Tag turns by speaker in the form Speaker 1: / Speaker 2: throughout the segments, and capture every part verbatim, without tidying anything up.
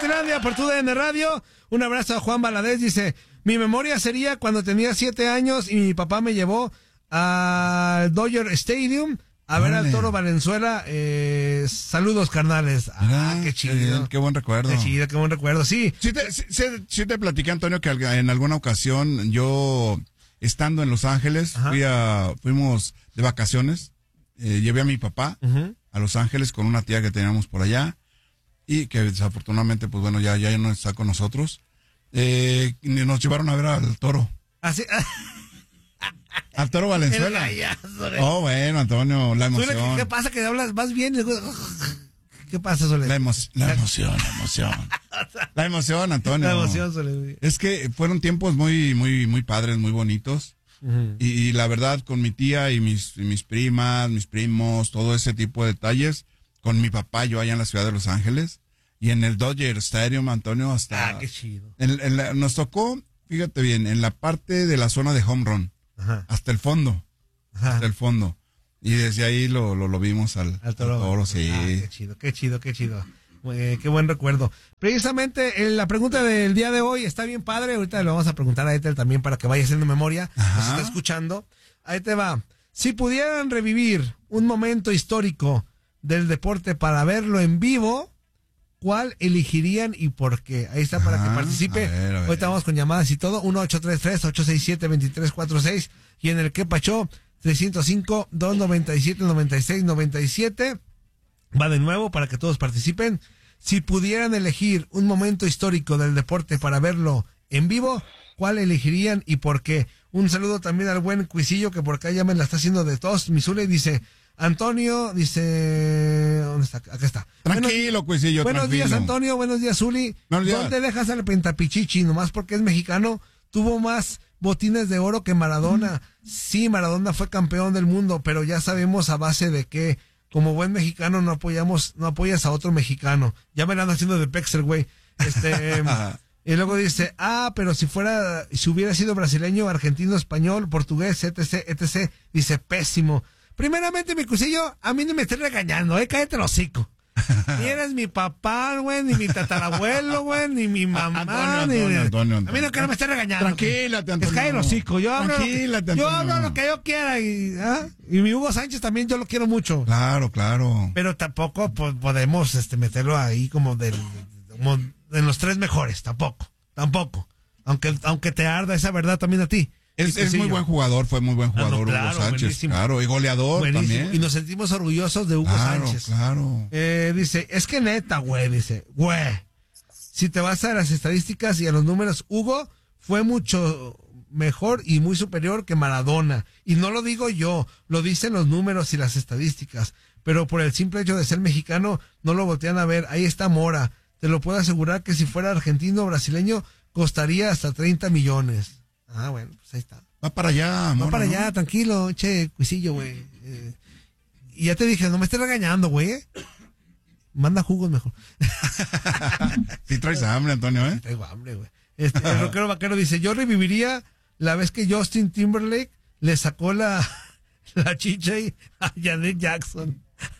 Speaker 1: Inutilandia por tu D N Radio. Un abrazo a Juan Valadez. Dice, mi memoria sería cuando tenía siete años y mi papá me llevó al Dodger Stadium a ver Dale. al Toro Valenzuela. Eh, saludos, carnales. Ah, qué chido.
Speaker 2: Qué, bien, qué buen recuerdo.
Speaker 1: Qué chido, qué buen recuerdo, sí.
Speaker 2: Sí te, sí, sí te platiqué, Antonio, que en alguna ocasión yo, estando en Los Ángeles, fui a, fuimos de vacaciones, eh, llevé a mi papá uh-huh. a Los Ángeles con una tía que teníamos por allá y que desafortunadamente, pues bueno, ya, ya no está con nosotros. Eh, nos llevaron a ver al Toro.
Speaker 1: Así.
Speaker 2: Al Toro Valenzuela. Oh, bueno, Antonio, la emoción.
Speaker 1: ¿Qué, ¿Qué pasa? Que hablas más bien. ¿Qué pasa, Soledad?
Speaker 2: La, emo la emoción, la emoción. La emoción, Antonio.
Speaker 1: La emoción, Soledad.
Speaker 2: Es que fueron tiempos muy, muy, muy padres, muy bonitos. Uh-huh. y, y la verdad, con mi tía y mis, y mis primas, mis primos, todo ese tipo de detalles, con mi papá, yo allá en la ciudad de Los Ángeles, y en el Dodger Stadium, Antonio, hasta...
Speaker 1: Ah, qué chido.
Speaker 2: En, en la, nos tocó, fíjate bien, en la parte de la zona de home run. Ajá. Hasta el fondo, Ajá. hasta el fondo. Y desde ahí lo, lo, lo vimos al, al toro. Al toro sí.
Speaker 1: Ah, qué chido, qué chido, qué chido. Eh, qué buen recuerdo. Precisamente eh, la pregunta del día de hoy está bien padre. Ahorita le vamos a preguntar a Ethel también para que vaya haciendo memoria. Ajá. Nos está escuchando. Ahí te va. Si pudieran revivir un momento histórico del deporte para verlo en vivo, ¿cuál elegirían y por qué? Ahí está para ah, que participe. A ver, a ver. Ahorita vamos con llamadas y todo. uno ocho tres tres, ocho seis siete, dos tres cuatro seis. Y en el que pachó, trescientos cinco, doscientos noventa y siete, noventa y seis, noventa y siete. Va de nuevo para que todos participen. Si pudieran elegir un momento histórico del deporte para verlo en vivo, ¿cuál elegirían y por qué? Un saludo también al buen Cuisillo, que por acá ya me la está haciendo de tos. Misule dice... Antonio dice, ¿dónde está? Acá está.
Speaker 2: Tranquilo, Cuisillo,
Speaker 1: Buenos
Speaker 2: tranquilo.
Speaker 1: días, Antonio, buenos días, Zuli. Buenos días. ¿Dónde dejas al Pentapichichi? Nomás porque es mexicano, tuvo más botines de oro que Maradona. Mm. Sí, Maradona fue campeón del mundo, pero ya sabemos a base de que como buen mexicano no apoyamos, no apoyas a otro mexicano. Ya me la ando haciendo de Pexel, güey. Este, y luego dice, ah, pero si fuera, si hubiera sido brasileño, argentino, español, portugués, etc, etc, dice, pésimo. Primeramente, mi Cuisillo, a mí no me estés regañando, eh, cállate el hocico. Ni eres mi papá, güey, ni mi tatarabuelo, güey, ni mi mamá, Antonio, ni... Antonio, Antonio, Antonio. A mí no que no me estés regañando.
Speaker 2: Tranquilate, Antonio.
Speaker 1: Es cállate el hocico, yo hablo,
Speaker 2: Tranquilate, Antonio.
Speaker 1: Yo hablo lo que yo quiera y, ¿ah? Y mi Hugo Sánchez también yo lo quiero mucho.
Speaker 2: Claro, claro.
Speaker 1: Pero tampoco pues, podemos este meterlo ahí como del, como en los tres mejores, tampoco, tampoco. Aunque, aunque te arda esa verdad también a ti.
Speaker 2: Es, es muy buen jugador, fue muy buen jugador, ah, no, claro, Hugo Sánchez, buenísimo. Claro, y goleador buenísimo. También.
Speaker 1: Y nos sentimos orgullosos de Hugo
Speaker 2: claro,
Speaker 1: Sánchez.
Speaker 2: Claro,
Speaker 1: eh, dice, es que neta, güey, dice, güey, si te vas a las estadísticas y a los números, Hugo fue mucho mejor y muy superior que Maradona. Y no lo digo yo, lo dicen los números y las estadísticas. Pero por el simple hecho de ser mexicano, no lo voltean a ver. Ahí está Mora. Te lo puedo asegurar que si fuera argentino o brasileño, costaría hasta treinta millones. Ah, bueno, pues ahí está.
Speaker 2: Va para allá, amor.
Speaker 1: Va para
Speaker 2: ¿no?
Speaker 1: allá, tranquilo, che, Cuisillo, güey. Eh, y ya te dije, no me estés regañando, güey. ¿eh? Manda jugos mejor.
Speaker 2: Sí traes hambre, Antonio, ¿eh?
Speaker 1: Sí traigo hambre, güey. Este, el rockero vaquero dice, yo reviviría la vez que Justin Timberlake le sacó la, la chicha a Janet Jackson.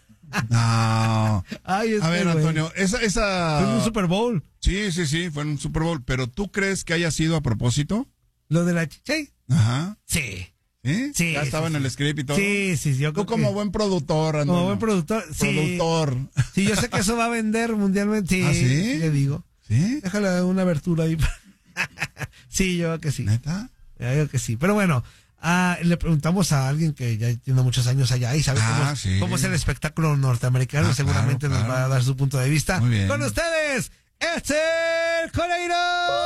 Speaker 2: No.
Speaker 1: Ay, este,
Speaker 2: a ver, Antonio, wey. esa, esa...
Speaker 1: Fue en un Super Bowl.
Speaker 2: Sí, sí, sí, fue en un Super Bowl. ¿Pero tú crees que haya sido a propósito?
Speaker 1: ¿Lo de la chicha?
Speaker 2: Ajá.
Speaker 1: Sí.
Speaker 2: ¿Sí?
Speaker 1: Sí.
Speaker 2: Ya estaba
Speaker 1: sí,
Speaker 2: en
Speaker 1: sí.
Speaker 2: el script y todo.
Speaker 1: Sí, sí, sí. Yo
Speaker 2: tú como que... buen productor, Antonio.
Speaker 1: Como buen productor, sí.
Speaker 2: Productor.
Speaker 1: Sí, yo sé que eso va a vender mundialmente. Sí,
Speaker 2: ¿Ah, sí?
Speaker 1: sí le digo.
Speaker 2: ¿Sí?
Speaker 1: Déjale una abertura ahí. Sí, yo creo que sí.
Speaker 2: ¿Neta?
Speaker 1: Yo creo que sí. Pero bueno, ah, le preguntamos a alguien que ya tiene muchos años allá y sabe
Speaker 2: ah,
Speaker 1: cómo,
Speaker 2: sí.
Speaker 1: cómo es el espectáculo norteamericano.
Speaker 2: Ah,
Speaker 1: seguramente
Speaker 2: claro,
Speaker 1: nos
Speaker 2: claro.
Speaker 1: va a dar su punto de vista.
Speaker 2: Muy bien.
Speaker 1: Con ustedes, Ethel Coneiro.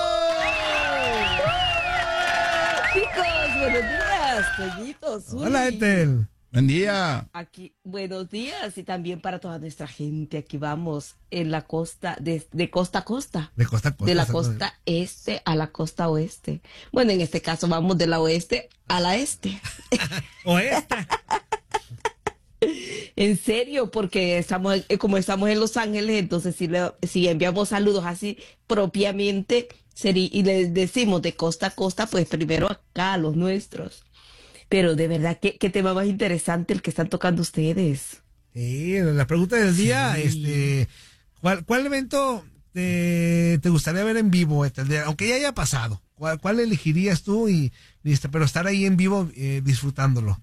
Speaker 3: Chicos, buenos días, Toñito, Zuli.
Speaker 1: Hola, Ethel.
Speaker 2: Buen día.
Speaker 3: Aquí, buenos días y también para toda nuestra gente. Aquí vamos en la costa, de, de costa a costa.
Speaker 1: De costa a costa.
Speaker 3: De la costa este a la costa oeste. Bueno, en este caso vamos de la oeste a la este.
Speaker 1: Oeste.
Speaker 3: En serio, porque estamos, como estamos en Los Ángeles, entonces si, le, si enviamos saludos así propiamente sería, y les decimos de costa a costa, pues primero acá a los nuestros. Pero de verdad, ¿qué, qué tema más interesante el que están tocando ustedes?
Speaker 1: Sí, la pregunta del día,
Speaker 3: sí.
Speaker 1: este, ¿cuál, cuál evento te, te gustaría ver en vivo, Ethel? Aunque ya haya pasado, ¿cuál, cuál elegirías tú? Y, y este, pero estar ahí en vivo eh, disfrutándolo.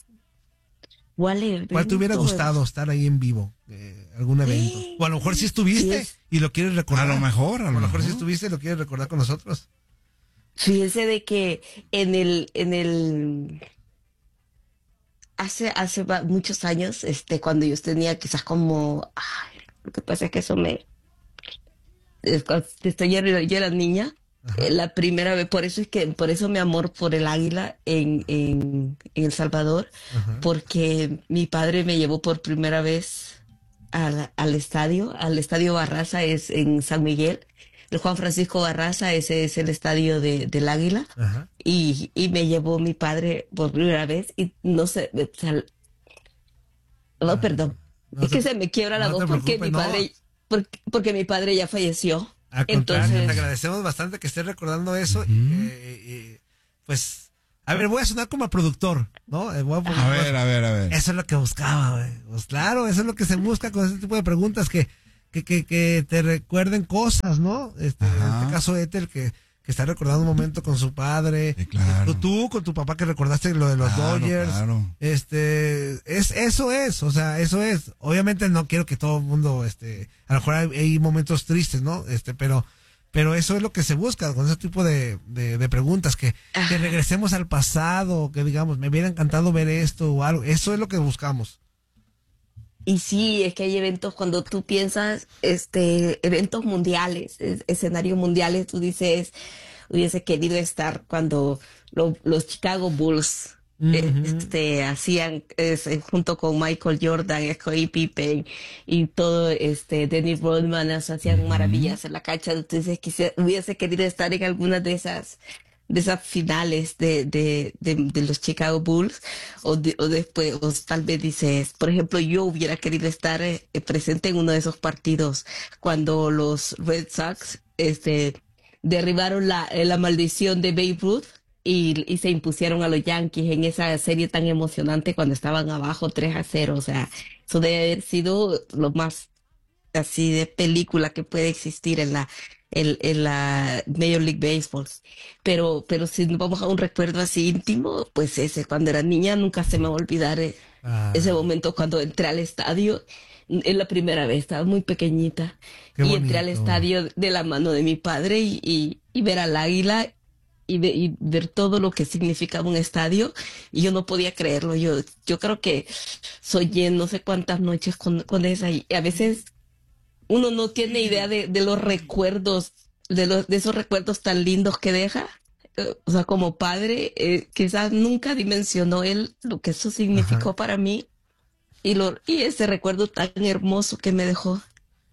Speaker 3: ¿Cuál,
Speaker 1: ¿Cuál te hubiera gustado estar ahí en vivo? Eh, ¿Algún evento? O a lo mejor si estuviste
Speaker 3: sí,
Speaker 1: y lo quieres recordar.
Speaker 2: A lo mejor, a lo,
Speaker 1: a lo mejor
Speaker 2: mejor
Speaker 1: si estuviste y lo quieres recordar con nosotros.
Speaker 3: Fíjense de que en el, en el, hace, hace va- muchos años, este, cuando yo tenía quizás como, ay, lo que pasa es que eso me, es cuando estoy, yo era yo era niña,
Speaker 1: Ajá.
Speaker 3: eh, la primera vez, por eso es que, por eso mi amor por el águila en, en, en El Salvador,
Speaker 1: Ajá.
Speaker 3: porque mi padre me llevó por primera vez al, al estadio, al estadio Barraza, es en San Miguel. El Juan Francisco Barraza, ese es el estadio de, del Águila.
Speaker 1: Ajá.
Speaker 3: Y, y me llevó mi padre por primera vez y no sé, o sea, no,
Speaker 1: Ah,
Speaker 3: perdón,
Speaker 1: no
Speaker 3: es
Speaker 1: te-
Speaker 3: que se me quiebra la
Speaker 1: no
Speaker 3: voz
Speaker 1: te
Speaker 3: porque
Speaker 1: preocupes,
Speaker 3: mi
Speaker 1: no.
Speaker 3: padre, porque, porque mi padre ya falleció.
Speaker 1: Al contrario,
Speaker 3: Entonces,
Speaker 1: te agradecemos bastante que estés recordando eso. y, que, y, pues, a ver, voy a sonar como productor, ¿no? Eh, voy a,
Speaker 2: A ver, a ver, a ver.
Speaker 1: Eso es lo que buscaba, güey. Pues claro, eso es lo que se busca con ese tipo de preguntas, que, que, que, que te recuerden cosas, ¿no? Este, en
Speaker 2: Ajá.
Speaker 1: este caso, Ethel, que, que está recordando un momento con su padre.
Speaker 2: Sí, claro.
Speaker 1: Tú, tú, con tu papá, que recordaste lo de los
Speaker 2: Claro,
Speaker 1: Dodgers.
Speaker 2: claro.
Speaker 1: Este, es, eso es, o sea, eso es. Obviamente no quiero que todo el mundo, este, a lo mejor hay, hay momentos tristes, ¿no? Este, pero, pero eso es lo que se busca con ese tipo de, de, de preguntas, que, que
Speaker 3: Ajá.
Speaker 1: regresemos al pasado, que digamos, me hubiera encantado ver esto o algo. Eso es lo que buscamos.
Speaker 3: y sí, es que hay eventos cuando tú piensas, este, eventos mundiales, es- escenarios mundiales, tú dices, hubiese querido estar cuando lo- los Chicago Bulls eh,
Speaker 1: Ujú.
Speaker 3: este, hacían ese, junto con Michael Jordan, Scottie Pippen y todo, este, Dennis Rodman, o sea, hacían maravillas en la cancha. Entonces, quisiera, hubiese querido estar en algunas de esas, de esas finales de, de, de, de los Chicago Bulls, o, de- o después, o tal vez dices, por ejemplo, yo hubiera querido estar eh, presente en uno de esos partidos cuando los Red Sox, este, derribaron la, eh, la maldición de Babe Ruth y, y se impusieron a los Yankees en esa serie tan emocionante cuando estaban abajo tres a cero. O sea, eso debe haber sido lo más así de película que puede existir en la, en, en la Major League Baseball. Pero, pero si nos vamos a un recuerdo así íntimo, pues ese, cuando era niña, nunca se me va a olvidar eh,
Speaker 1: Ah,
Speaker 3: ese momento cuando entré al estadio. Es la primera vez, estaba muy pequeñita.
Speaker 1: Qué
Speaker 3: Y entré al
Speaker 1: bonito.
Speaker 3: estadio de la mano de mi padre y, y, y ver al águila y, ve- y ver todo lo que significaba un estadio. Y yo no podía creerlo. Yo, yo creo que soñé no sé cuántas noches con, con esa. Y a veces uno no tiene idea de, de los recuerdos, de, los, de esos recuerdos tan lindos que deja. Eh, O sea, como padre, eh, quizás nunca dimensionó él lo que eso significó
Speaker 1: Ajá.
Speaker 3: para mí y, lo, y ese recuerdo tan hermoso que me dejó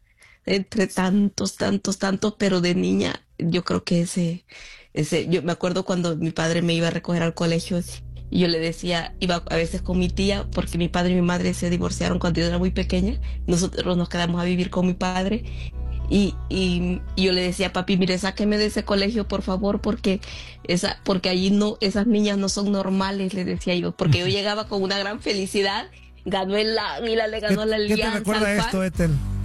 Speaker 3: entre tantos, tantos, tantos, pero de niña, yo creo que ese, ese, yo me acuerdo cuando mi padre me iba a recoger al colegio y yo le decía, iba a veces con mi tía, porque mi padre y mi madre se divorciaron cuando yo era muy pequeña, nosotros nos quedamos a vivir con mi padre. Y, y, y yo le decía, papi, mire, sáqueme de ese colegio, por favor, porque esa, porque allí no, esas niñas no son normales, le decía yo, porque yo llegaba con una gran felicidad, ganó el águila, le
Speaker 1: ¿Qué,
Speaker 3: ganó la
Speaker 1: qué te
Speaker 3: alianza
Speaker 1: recuerda
Speaker 3: al
Speaker 1: esto,
Speaker 3: F A S.
Speaker 1: Ethel?